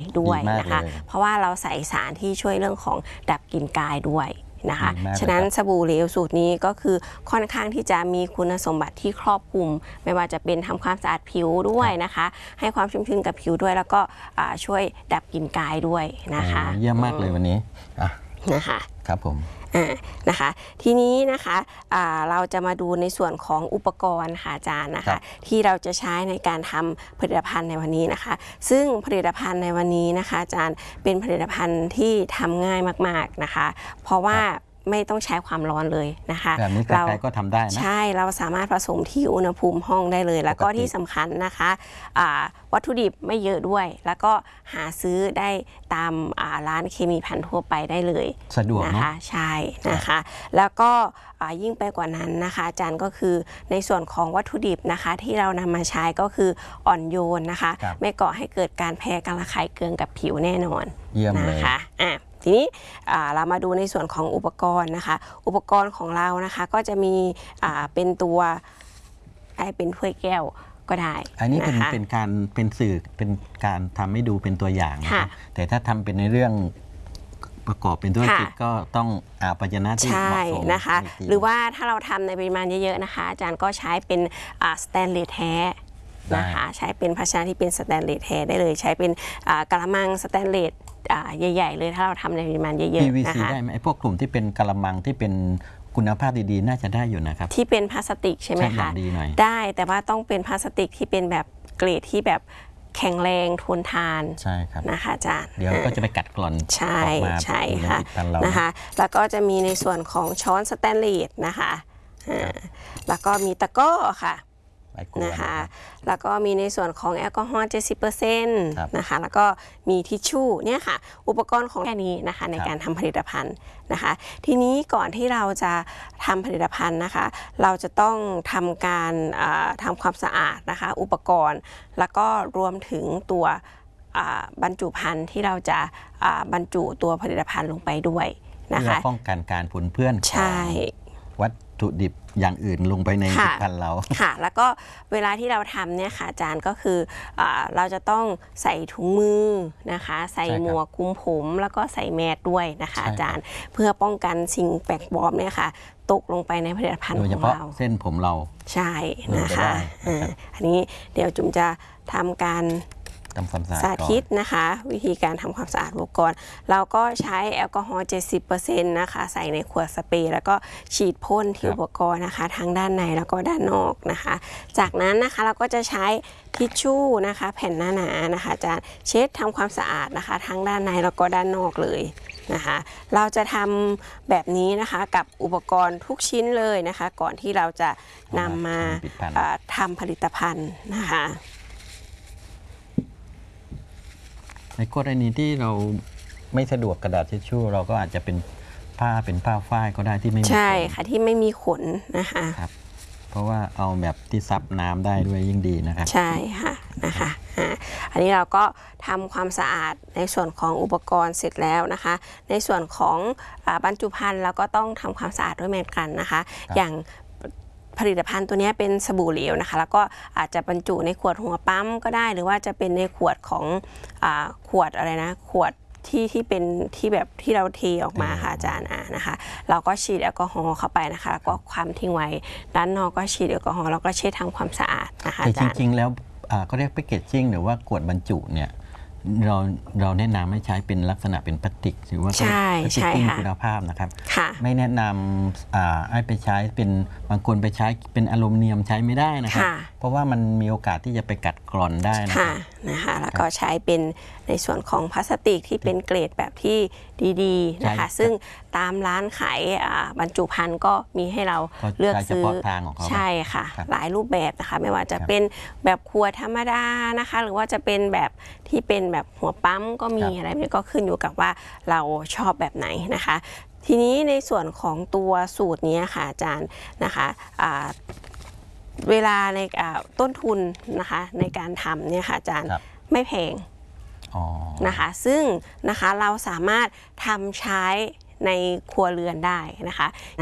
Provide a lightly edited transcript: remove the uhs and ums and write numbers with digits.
ด้วยนะคะเพราะว่าเราใส่สารที่ช่วยเรื่องของดับกลิ่นกายด้วยนะคะฉะนั้นสบู่เหลวสูตรนี้ก็คือค่อนข้างที่จะมีคุณสมบัติที่ครอบคลุมไม่ว่าจะเป็นทำความสะอาดผิวด้วยนะคะให้ความชุ่มชื้นกับผิวด้วยแล้วก็ช่วยดับกลิ่นกายด้วยนะคะเยี่ยมมากเลยวันนี้นะคะครับผมนะคะทีนี้นะคะเราจะมาดูในส่วนของอุปกรณ์ค่ะอาจารย์นะคะที่เราจะใช้ในการทำผลิตภัณฑ์ในวันนี้นะคะซึ่งผลิตภัณฑ์ในวันนี้นะคะอาจารย์เป็นผลิตภัณฑ์ที่ทำง่ายมากๆนะคะเพราะว่าไม่ต้องใช้ความร้อนเลยนะคะแบบนี้ใครๆก็ทำได้นะใช่เราสามารถผสมที่อุณหภูมิห้องได้เลยแล้วก็ที่สำคัญนะคะวัตถุดิบไม่เยอะด้วยแล้วก็หาซื้อได้ตามร้านเคมีภัณฑ์ทั่วไปได้เลยสะดวกนะคะใช่นะคะแล้วก็ยิ่งไปกว่านั้นนะคะอาจารย์ก็คือในส่วนของวัตถุดิบนะคะที่เรานำมาใช้ก็คืออ่อนโยนนะคะไม่ก่อให้เกิดการแพ้การระคายเคืองกับผิวแน่นอนนะคะทีนี้เรามาดูในส่วนของอุปกรณ์นะคะอุปกรณ์ของเรานะคะก็จะมีเป็นตัวเป็นถ้วยแก้วก็ได้อันนี้เป็นสื่อเป็นการทำให้ดูเป็นตัวอย่างนะครับแต่ถ้าทำเป็นในเรื่องประกอบเป็นธุรกิจก็ต้องภาชนะที่เหมาะสมนะคะหรือว่าถ้าเราทำในปริมาณเยอะๆนะคะอาจารย์ก็ใช้เป็นสแตนเลสแท้นะคะใช้เป็นภาชนะที่เป็นสแตนเลสแท้ได้เลยใช้เป็นกะละมังสแตนเลสใหญ่ๆเลยถ้าเราทำในปริมาณเยอะๆนะคะ PVC ได้ไหมพวกกลุ่มที่เป็นกะละมังที่เป็นคุณภาพดีๆน่าจะได้อยู่นะครับที่เป็นพลาสติกใช่ไหมคะได้แต่ว่าต้องเป็นพลาสติกที่เป็นแบบเกรดที่แบบแข็งแรงทนทานใช่ครับนะคะอาจารย์เดี๋ยวก็จะไปกัดกร่อนใช่ค่ะนะคะแล้วก็จะมีในส่วนของช้อนสแตนเลสนะคะแล้วก็มีตะกร้อค่ะนะคะแล้วก็มีในส่วนของแอลกอฮอล์ 70% นะคะแล้วก็มีทิชชู่เนี่ยค่ะอุปกรณ์ของแค่นี้นะคะในการทำผลิตภัณฑ์นะคะทีนี้ก่อนที่เราจะทำผลิตภัณฑ์นะคะเราจะต้องทำการทำความสะอาดนะคะอุปกรณ์แล้วก็รวมถึงตัวบรรจุภัณฑ์ที่เราจะบรรจุตัวผลิตภัณฑ์ลงไปด้วยนะคะเพื่อป้องกันการปนเปื้อนวัตถุดิบอย่างอื่นลงไปในผลิตภัณฑ์เราค่ะแล้วก็เวลาที่เราทำเนี่ยค่ะอาจารย์ก็คือเราจะต้องใส่ถุงมือนะคะใส่หมวกคลุมผมแล้วก็ใส่แมสด้วยนะคะอาจารย์เพื่อป้องกันสิ่งแปลกปลอมเนี่ยค่ะตกลงไปในผลิตภัณฑ์ของเราเส้นผมเราใช่นะคะอันนี้เดี๋ยวจุ๋มจะทำการสาธิตนะคะวิธีการทำความสะอาดอุปกรณ์เราก็ใช้แอลกอฮอล์ 70% นะคะใส่ในขวดสเปรย์แล้วก็ฉีดพ่นที่อุปกรณ์นะคะทั้งด้านในแล้วก็ด้านนอกนะคะจากนั้นนะคะเราก็จะใช้ทิชชู่นะคะแผ่นหนาๆนะคะจะเช็ดทำความสะอาดนะคะทั้งด้านในแล้วก็ด้านนอกเลยนะคะเราจะทำแบบนี้นะคะกับอุปกรณ์ทุกชิ้นเลยนะคะก่อนที่เราจะนำมาทำผลิตภัณฑ์นะคะในกรณีที่เราไม่สะดวกกระดาษทิชชู่เราก็อาจจะเป็นผ้าฝ้ายก็ได้ที่ไม่มีขนใช่ค่ะที่ไม่มีขนนะคะครับเพราะว่าเอาแบบที่ซับน้ำได้ด้วยยิ่งดีนะครับใช่ค่ะนะคะอันนี้เราก็ทำความสะอาดในส่วนของอุปกรณ์เสร็จแล้วนะคะในส่วนของบรรจุภัณฑ์เราก็ต้องทำความสะอาดด้วยเหมือนกันนะคะอย่างผลิตภัณฑ์ตัวนี้เป็นสบู่เหลวนะคะแล้วก็อาจจะบรรจุในขวดหัวปั๊มก็ได้หรือว่าจะเป็นในขวดของขวดอะไรนะขวดที่เป็นที่แบบที่เราเทออกมาค่ะอาจารย์นะคะเราก็ฉีดแอลกอฮอล์เข้าไปนะคะแล้วก็ความทิ้งไว้ด้านนอกก็ฉีดแอลกอฮอล์แล้วก็เช็ดทำความสะอาดนะคะอาจารย์จริงๆแล้วก็เรียกแพคเกจจิ้งหรือว่าขวดบรรจุเนี่ยเราแนะนำให้ใช้เป็นลักษณะเป็นพลาสติกหรือว่าใช่คุณภาพนะครับไม่แนะนำให้ไปใช้เป็นบางคนไปใช้เป็นอลูมิเนียมใช้ไม่ได้นะครับเพราะว่ามันมีโอกาสที่จะไปกัดกร่อนได้นะคะแล้วก็ใช้เป็นในส่วนของพลาสติกที่เป็นเกรดแบบที่ดีๆนะคะซึ่งตามร้านขายบรรจุภัณฑ์ก็มีให้เราเลือกซื้อใช่ค่ะหลายรูปแบบนะคะไม่ว่าจะเป็นแบบขวดธรรมดานะคะหรือว่าจะเป็นแบบที่เป็นแบบหัวปั๊มก็มีอะไรนี้ก็ขึ้นอยู่กับว่าเราชอบแบบไหนนะคะทีนี้ในส่วนของตัวสูตรนี้ค่ะอาจารย์นะคะเวลาในต้นทุนนะคะในการทำเนี่ยค่ะอาจารย์ไม่แพงนะคะซึ่งนะคะเราสามารถทำใช้ในครัวเรือนได้นะคะ